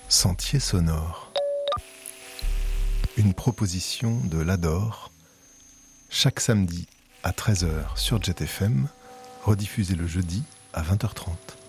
Sentier sonore. Une proposition de l'Adore, chaque samedi à 13h sur Jet FM, rediffusé le jeudi à 20h30.